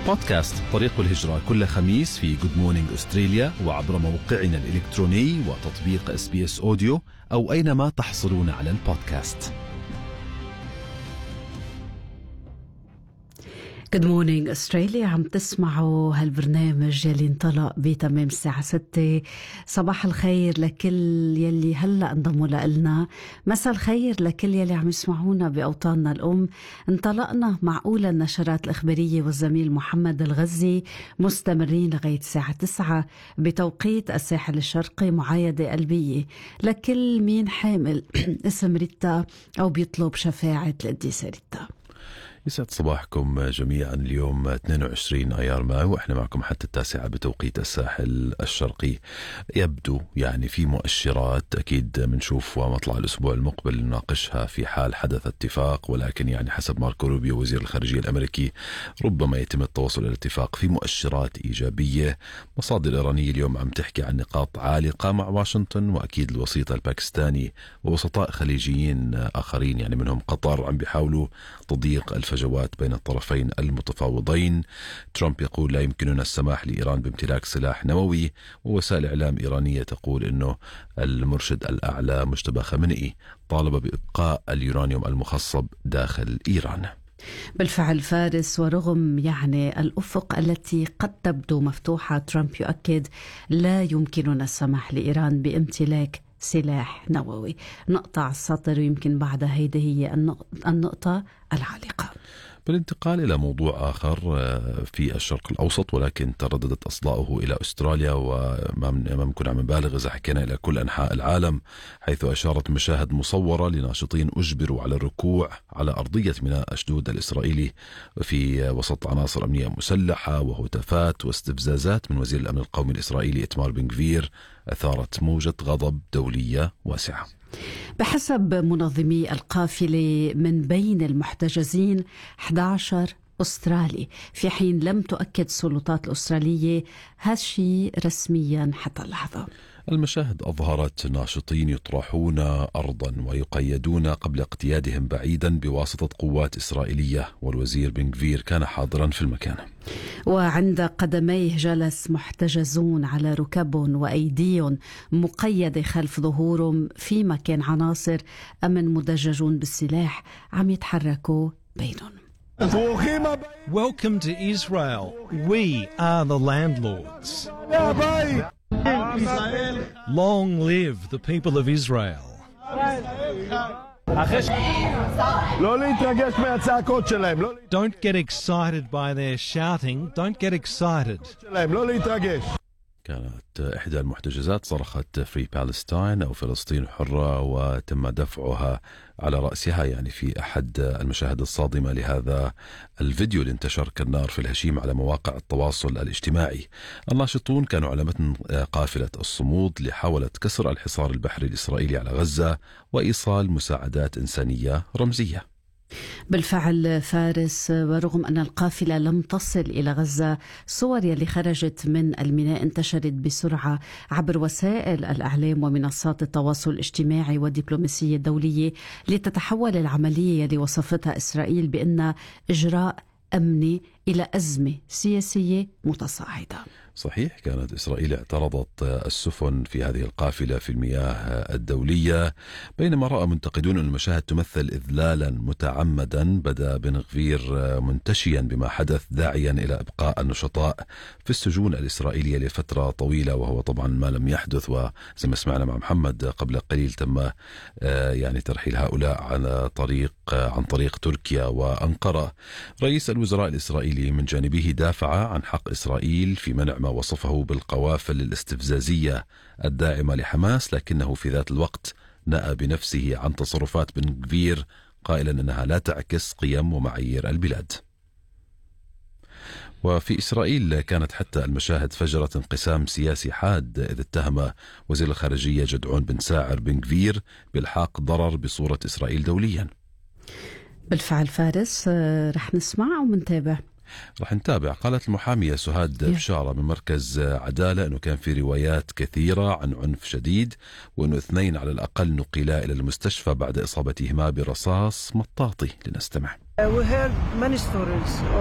بودكاست طريق الهجرة كل خميس في Good Morning أستراليا وعبر موقعنا الإلكتروني وتطبيق SBS أوديو أو أينما تحصلون على البودكاست. Good Morning أستراليا، عم تسمعوا هالبرنامج يلي انطلق بتمام الساعة 6. صباح الخير لكل يلي هلأ انضموا لنا، مساء الخير لكل يلي عم يسمعونا بأوطاننا الأم. انطلقنا مع أولى النشرات الإخبارية والزميل محمد الغزي، مستمرين لغاية الساعة 9 بتوقيت الساحل الشرقي. معايدة قلبية لكل مين حامل اسم ريتا أو بيطلب شفاعة القديسة ريتا. يسعد صباحكم جميعا. اليوم 22 أيار مايو وإحنا معكم حتى 9 بتوقيت الساحل الشرقي. يبدو يعني في مؤشرات أكيد منشوف ومطلع الأسبوع المقبل نناقشها في حال حدث اتفاق، ولكن يعني حسب ماركو روبيو وزير الخارجية الأمريكي ربما يتم التوصل إلى الاتفاق. في مؤشرات إيجابية، مصادر إيرانية اليوم عم تحكي عن نقاط عالقة مع واشنطن، وأكيد الوسيط الباكستاني ووسطاء خليجيين آخرين يعني منهم قطر عم بيحاولوا تضييق الفجوات بين الطرفين المتفاوضين. ترامب يقول لا يمكننا السماح لإيران بامتلاك سلاح نووي، ووسائل إعلام إيرانية تقول إنه المرشد الأعلى مجتبى خامنئي طالب بإبقاء اليورانيوم المخصب داخل إيران. بالفعل فارس، ورغم يعني الأفق التي قد تبدو مفتوحة، ترامب يؤكد لا يمكننا السماح لإيران بامتلاك سلاح نووي. نقطع السطر، ويمكن بعد هيدي هي النقطة العالقة. بالانتقال إلى موضوع آخر في الشرق الأوسط، ولكن ترددت أصداؤه إلى أستراليا، وما ممكن عم نبالغ إذا حكينا إلى كل أنحاء العالم، حيث أشارت مشاهد مصورة لناشطين أجبروا على الركوع على أرضية ميناء أشدود الإسرائيلي في وسط عناصر أمنية مسلحة وهتافات واستفزازات من وزير الأمن القومي الإسرائيلي إتمار بن غفير، أثارت موجة غضب دولية واسعة. بحسب منظمي القافلة من بين المحتجزين 11 أسترالي، في حين لم تؤكد السلطات الأسترالية هالشي رسميا حتى اللحظة. المشاهد أظهرت ناشطين يطرحون أرضا ويقيدون قبل اقتيادهم بعيدا بواسطة قوات إسرائيلية، والوزير بن غفير كان حاضرا في المكان. وعند قدميه جلس محتجزون على ركبهم وأيديهم مقيدة خلف ظهورهم، في مكان عناصر أمن مدججون بالسلاح عم يتحركوا بينهم. Welcome to Israel. We are the landlords. Long live the people of Israel. Don't get excited by their shouting. Don't get excited. كانت إحدى المحتجزات صرخت فري بالستاين أو فلسطين حرة، وتم دفعها على رأسها يعني في أحد المشاهد الصادمة لهذا الفيديو اللي انتشر كالنار في الهشيم على مواقع التواصل الاجتماعي. الناشطون كانوا على متن قافلة الصمود اللي حاولت كسر الحصار البحري الإسرائيلي على غزة وإيصال مساعدات إنسانية رمزية. بالفعل فارس، ورغم أن القافلة لم تصل إلى غزة، صور يلي خرجت من الميناء انتشرت بسرعة عبر وسائل الإعلام ومنصات التواصل الاجتماعي والدبلوماسية الدولية، لتتحول العملية يلي وصفتها إسرائيل بأن إجراء أمني إلى أزمة سياسية متصاعدة. صحيح، كانت إسرائيل اعترضت السفن في هذه القافلة في المياه الدولية، بينما رأى منتقدون أن المشاهد تمثل إذلالا متعمدا. بدأ بن غفير منتشيا بما حدث، داعيا إلى إبقاء النشطاء في السجون الإسرائيلية لفترة طويلة، وهو طبعا ما لم يحدث. وزي ما سمعنا مع محمد قبل قليل تم يعني ترحيل هؤلاء عن طريق تركيا وأنقرة. رئيس الوزراء الإسرائيلي من جانبه دافع عن حق إسرائيل في منع ما وصفه بالقوافل الاستفزازية الداعمة لحماس، لكنه في ذات الوقت نأى بنفسه عن تصرفات بن غفير قائلا أنها لا تعكس قيم ومعايير البلاد. وفي إسرائيل كانت حتى المشاهد فجرت انقسام سياسي حاد، إذ اتهم وزير الخارجية جدعون بن ساعر بن غفير بإلحاق ضرر بصورة إسرائيل دوليا. بالفعل فارس، رح نسمع ومنتابع. رح نتابع. قالت المحامية سهاد بشارة من مركز عدالة أنه كان في روايات كثيرة عن عنف شديد، وأنه 2 على الأقل نقلا إلى المستشفى بعد إصابتهما برصاص مطاطي. لنستمع. We heard many stories